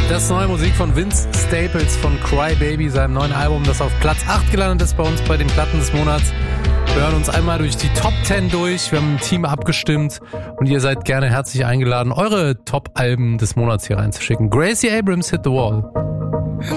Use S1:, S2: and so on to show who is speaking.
S1: Das ist neue Musik von Vince Staples von Cry Baby, seinem neuen Album, das auf Platz 8 gelandet ist bei uns bei den Platten des Monats. Wir hören uns einmal durch die Top 10 durch, wir haben ein Team abgestimmt und ihr seid gerne herzlich eingeladen, eure Top-Alben des Monats hier reinzuschicken. Gracie Abrams, Hit the Wall.